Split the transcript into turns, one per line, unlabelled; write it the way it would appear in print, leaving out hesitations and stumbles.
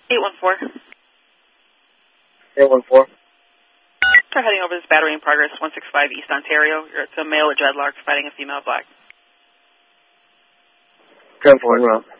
814.
814.
Try heading over this battery in progress, 165 East Ontario. It's a male at Dreadlocks fighting a female black.
10-4,